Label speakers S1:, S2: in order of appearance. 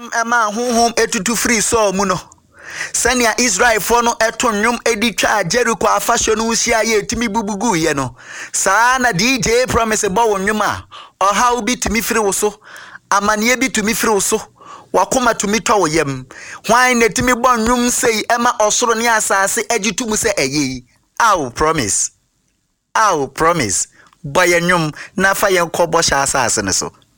S1: ema honhom etutu free so mu no sania Israel for no eto nwom edi twa Jericho afahye no usia ye timi bubugu ye no saa na DJ Promise bo nwom a oha bi timi free wo so amane bi timi free wo so wakoma tumi twa wo yam hwan na timi bo nwom sei ema osoro ne asase agitum se eye aw Promise boy nwom na fa ye kobo sha asase ne so